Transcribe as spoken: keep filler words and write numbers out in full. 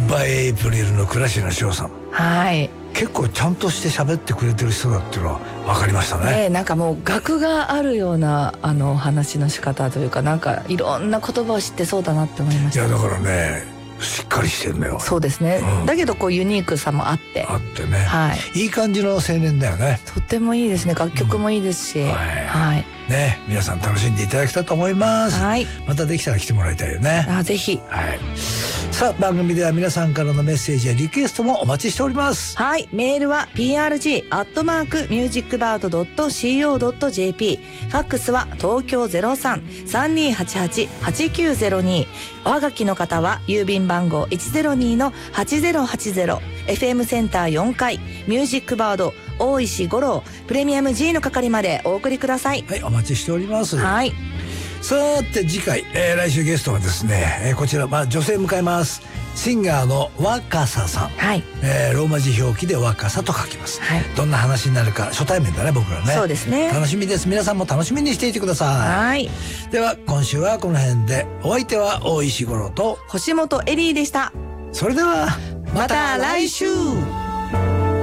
ッバイエイプリルの倉科翔さん、 はい、 結構ちゃんとして喋ってくれてる人だっていうのは分かりましたね。 ね、なんかもう学があるようなあの話の仕方というか、なんかいろんな言葉を知ってそうだなって思いました。 いやだからね、しっかりしてんだよ。 そうですね、うん、だけどこうユニークさもあってあってね、 はい、 いい感じの青年だよね。 とってもいいですね。楽曲もいいですし、うん、はい、はい、 ね、皆さん楽しんでいただきたいと思います、はい、またできたら来てもらいたいよね。 あ、ぜひ、 はい。さあ番組では皆さんからのメッセージやリクエストもお待ちしております。 はい、メールは ピーアールジー アットマーク ミュージックバード ドット シーオー ドット ジェーピー、 ファックスは東京 ゼロさん さんにーはちはち はちきゅうゼロに、おはがきの方は郵便番号 いちゼロに のはちゼロはちゼロ、 エフエム センターよんかいミュージックバード大石五郎プレミアム G の係までお送りください。 はい、お待ちしております。 はい。 さて次回、えー、来週ゲストはですね、えー、こちら、まあ、女性迎えます。シンガーの若狭さん、はい、えー、ローマ字表記で若狭と書きます、はい、どんな話になるか初対面だね、僕らね。 そうですね、 楽しみです。皆さんも楽しみにしていてください。 はい。 では今週はこの辺で、お相手は大石五郎と星本エリーでした。 それではまた来週。